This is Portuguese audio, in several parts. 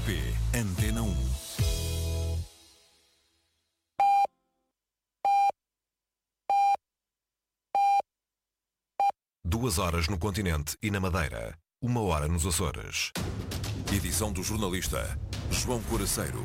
RTP Antena 1. Duas horas no continente e na Madeira. 1 hora nos Açores. Edição do jornalista João Coraceiro.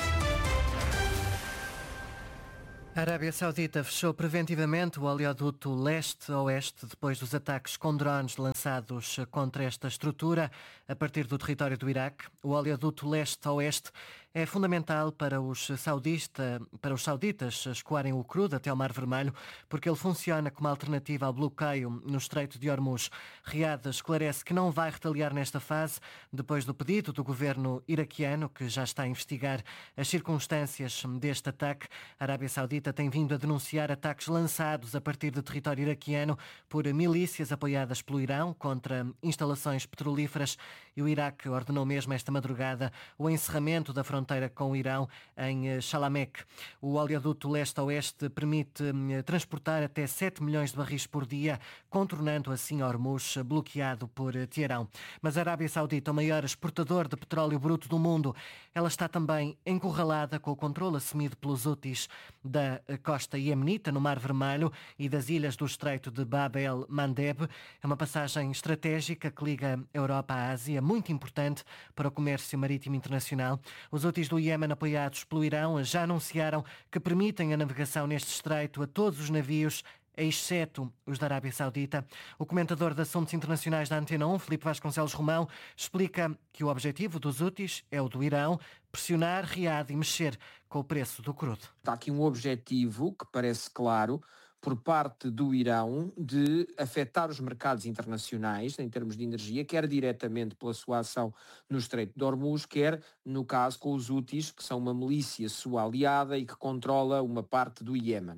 A Arábia Saudita fechou preventivamente o oleoduto leste-oeste depois dos ataques com drones lançados contra esta estrutura a partir do território do Iraque. O oleoduto leste-oeste é fundamental para os sauditas escoarem o crudo até ao Mar Vermelho, porque ele funciona como alternativa ao bloqueio no Estreito de Hormuz. Riad esclarece que não vai retaliar nesta fase, depois do pedido do governo iraquiano, que já está a investigar as circunstâncias deste ataque. A Arábia Saudita tem vindo a denunciar ataques lançados a partir do território iraquiano por milícias apoiadas pelo Irão contra instalações petrolíferas, e o Iraque ordenou mesmo esta madrugada o encerramento da fronteira com o Irão em Chalamek. O oleoduto leste-oeste permite transportar até 7 milhões de barris por dia, contornando assim Hormuz, bloqueado por Teherão. Mas a Arábia Saudita, o maior exportador de petróleo bruto do mundo, ela está também encurralada com o controle assumido pelos Houthis da costa iemenita, no Mar Vermelho, e das ilhas do Estreito de Bab el-Mandeb. É uma passagem estratégica que liga a Europa à Ásia, muito importante para o comércio marítimo internacional. Os Houthis do Iémen, apoiados pelo Irão, já anunciaram que permitem a navegação neste estreito a todos os navios, exceto os da Arábia Saudita. O comentador de assuntos internacionais da Antena 1, Filipe Vasconcelos Romão, explica que o objetivo dos Houthis é o do Irão, pressionar Riad e mexer com o preço do crudo. Há aqui um objetivo que parece claro por parte do Irão de afetar os mercados internacionais em termos de energia, quer diretamente pela sua ação no Estreito de Hormuz, quer, no caso, com os Houthis, que são uma milícia sua aliada e que controla uma parte do Iémen.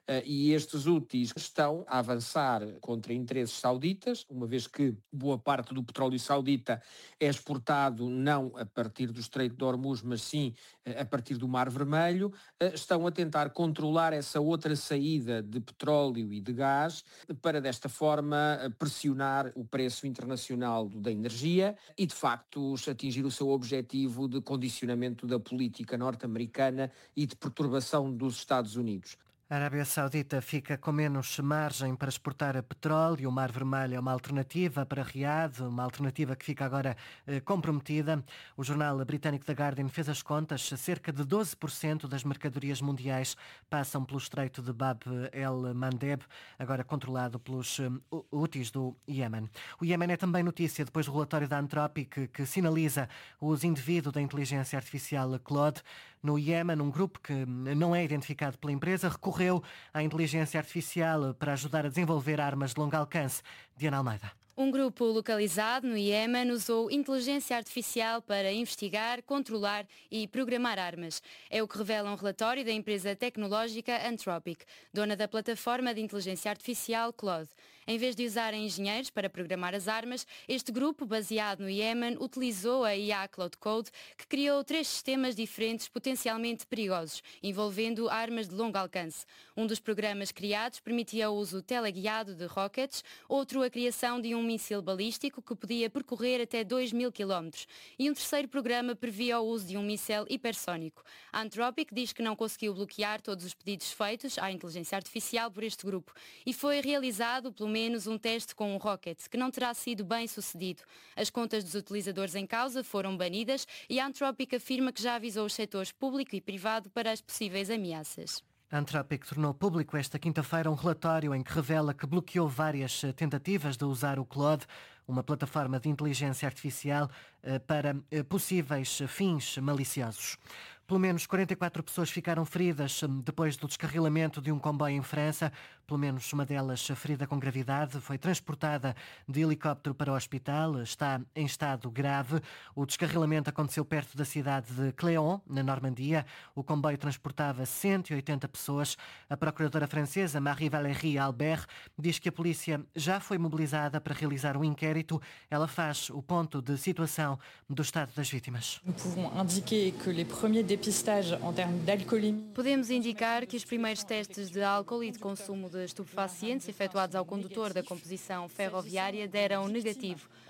E estes Houthis estão a avançar contra interesses sauditas, uma vez que boa parte do petróleo saudita é exportado não a partir do Estreito de Hormuz, mas sim a partir do Mar Vermelho. Estão a tentar controlar essa outra saída de petróleo e de gás para, desta forma, pressionar o preço internacional da energia e, de facto, atingir o seu objetivo de condicionamento da política norte-americana e de perturbação dos Estados Unidos. A Arábia Saudita fica com menos margem para exportar petróleo. O Mar Vermelho é uma alternativa para Riad, uma alternativa que fica agora comprometida. O jornal britânico The Guardian fez as contas. Cerca de 12% das mercadorias mundiais passam pelo Estreito de Bab el-Mandeb, agora controlado pelos Houthis do Iémen. O Iémen é também notícia depois do relatório da Anthropic, que sinaliza o uso indevido da inteligência artificial Claude. No Iémen, um grupo que não é identificado pela empresa recorreu à inteligência artificial para ajudar a desenvolver armas de longo alcance. Diana Almeida. Um grupo localizado no Iémen usou inteligência artificial para investigar, controlar e programar armas. É o que revela um relatório da empresa tecnológica Anthropic, dona da plataforma de inteligência artificial Claude. Em vez de usarem engenheiros para programar as armas, este grupo, baseado no Iémen, utilizou a IA Cloud Code, que criou 3 sistemas diferentes potencialmente perigosos, envolvendo armas de longo alcance. Um dos programas criados permitia o uso teleguiado de rockets, outro a criação de um míssil balístico que podia percorrer até 2.000 km, e um terceiro programa previa o uso de um míssil hipersónico. A Anthropic diz que não conseguiu bloquear todos os pedidos feitos à inteligência artificial por este grupo e foi realizado pelo menos um teste com um rocket, que não terá sido bem sucedido. As contas dos utilizadores em causa foram banidas e a Anthropic afirma que já avisou os setores público e privado para as possíveis ameaças. A Anthropic tornou público esta quinta-feira um relatório em que revela que bloqueou várias tentativas de usar o Claude, uma plataforma de inteligência artificial, para possíveis fins maliciosos. Pelo menos 44 pessoas ficaram feridas depois do descarrilamento de um comboio em França. Pelo menos uma delas, ferida com gravidade, foi transportada de helicóptero para o hospital. Está em estado grave. O descarrilamento aconteceu perto da cidade de Cléon, na Normandia. O comboio transportava 180 pessoas. A procuradora francesa Marie-Valérie Albert diz que a polícia já foi mobilizada para realizar um inquérito. Ela faz o ponto de situação do estado das vítimas. Podemos indicar que os primeiros testes de álcool e de consumo de estupefacientes efetuados ao condutor da composição ferroviária deram negativo.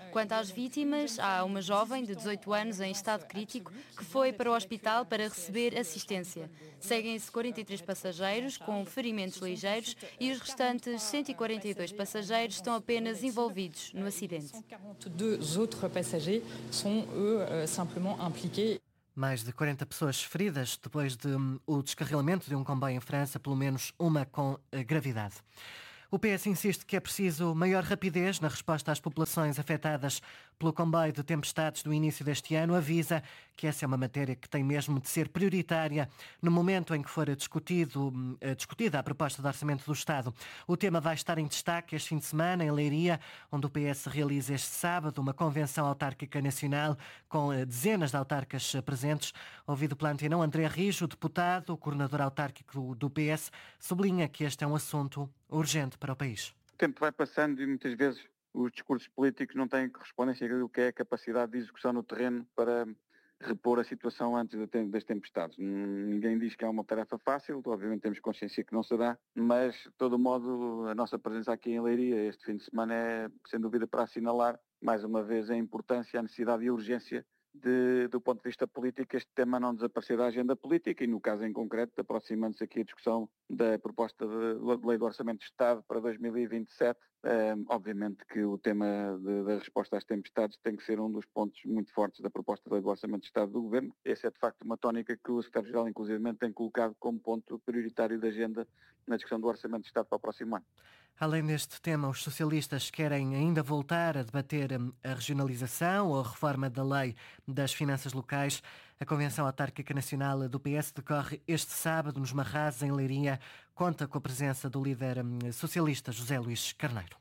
Quanto às vítimas, há uma jovem de 18 anos em estado crítico que foi para o hospital para receber assistência. Seguem-se 43 passageiros com ferimentos ligeiros e os restantes 142 passageiros estão apenas envolvidos no acidente. 142 outros passageiros são, simplesmente impliqués. Mais de 40 pessoas feridas depois de o descarrilamento de um comboio em França, pelo menos uma com gravidade. O PS insiste que é preciso maior rapidez na resposta às populações afetadas pelo comboio de tempestades do início deste ano. Avisa que essa é uma matéria que tem mesmo de ser prioritária no momento em que for discutida a proposta de orçamento do Estado. O tema vai estar em destaque este fim de semana em Leiria, onde o PS realiza este sábado uma convenção autárquica nacional com dezenas de autarcas presentes. Ouvido pela Antena 1, André Rijo, deputado, coordenador autárquico do PS, sublinha que este é um assunto urgente para o país. O tempo vai passando e muitas vezes os discursos políticos não têm correspondência do que é a capacidade de execução no terreno para repor a situação antes das tempestades. Ninguém diz que é uma tarefa fácil, obviamente temos consciência que não será, mas de todo modo a nossa presença aqui em Leiria este fim de semana é sem dúvida para assinalar mais uma vez a importância, a necessidade e a urgência do ponto de vista político, este tema não desaparecer da agenda política e, no caso em concreto, aproximando-se aqui a discussão da proposta de lei do Orçamento de Estado para 2027, obviamente que o tema da resposta às tempestades tem que ser um dos pontos muito fortes da proposta de lei do Orçamento de Estado do Governo. Essa é, de facto, uma tónica que o Secretário-Geral, inclusive, tem colocado como ponto prioritário da agenda na discussão do Orçamento de Estado para o próximo ano. Além deste tema, os socialistas querem ainda voltar a debater a regionalização ou a reforma da lei das finanças locais. A Convenção Autárquica Nacional do PS decorre este sábado nos Marrazes, em Leiria. Conta com a presença do líder socialista José Luís Carneiro.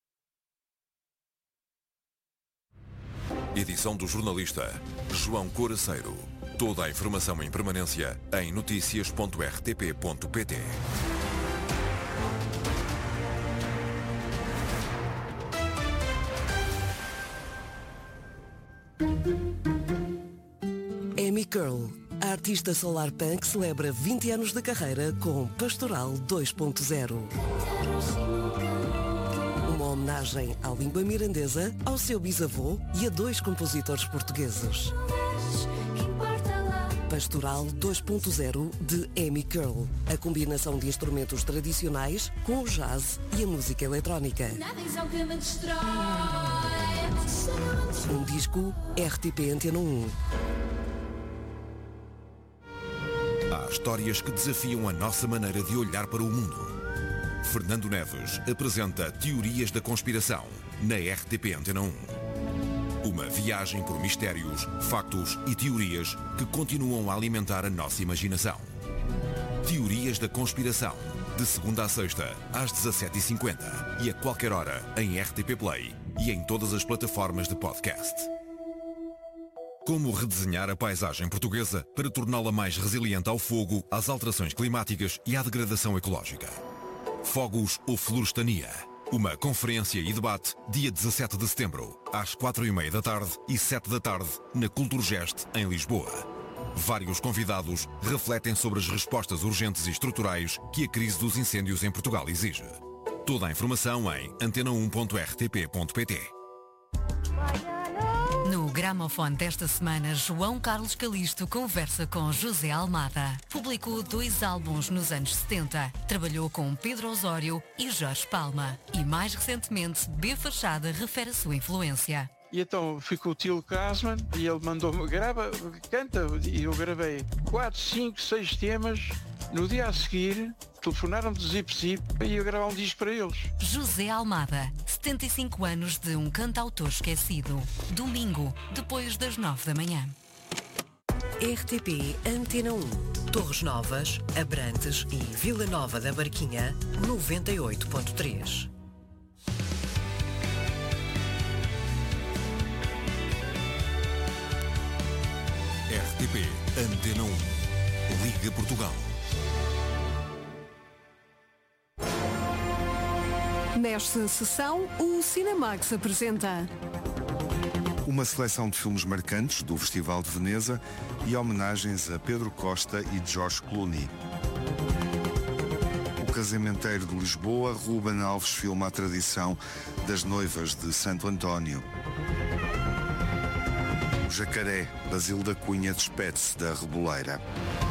Edição do jornalista João Coraceiro. Toda a informação em permanência em noticias.rtp.pt. Amy Curl, a artista solar punk, celebra 20 anos de carreira com Pastoral 2.0. Uma homenagem à língua mirandesa, ao seu bisavô e a 2 compositores portugueses. Pastoral 2.0 de Amy Curl, a combinação de instrumentos tradicionais com o jazz e a música eletrónica. Um disco RTP Antena 1. Há histórias que desafiam a nossa maneira de olhar para o mundo. Fernando Neves apresenta Teorias da Conspiração na RTP Antena 1. Uma viagem por mistérios, factos e teorias que continuam a alimentar a nossa imaginação. Teorias da Conspiração, de segunda a sexta, às 17h50 e a qualquer hora em RTP Play e em todas as plataformas de podcast. Como redesenhar a paisagem portuguesa para torná-la mais resiliente ao fogo, às alterações climáticas e à degradação ecológica. Fogos ou Florestania. Uma conferência e debate dia 17 de setembro, às 4h30 da tarde e 7 da tarde, na Culturgest, em Lisboa. Vários convidados refletem sobre as respostas urgentes e estruturais que a crise dos incêndios em Portugal exige. Toda a informação em antena1.rtp.pt. No gramofone desta semana, João Carlos Calisto conversa com José Almada. Publicou 2 álbuns nos anos 70. Trabalhou com Pedro Osório e Jorge Palma. E mais recentemente, B. Fachada refere a sua influência. E então ficou o Tilo Krasman e ele mandou-me, grava, canta, e eu gravei 4, 5, 6 temas. No dia a seguir, telefonaram de Zip e eu gravar um disco para eles. José Almada, 75 anos de um cantautor esquecido. Domingo, depois das 9 da manhã. RTP Antena 1. Torres Novas, Abrantes e Vila Nova da Barquinha, 98.3. RTP Antena 1. Liga Portugal. Nesta sessão, o Cinemax apresenta uma seleção de filmes marcantes do Festival de Veneza e homenagens a Pedro Costa e George Clooney. O casamenteiro de Lisboa, Ruben Alves filma a tradição das noivas de Santo António. O Jacaré, Basílio da Cunha, despede-se da Reboleira.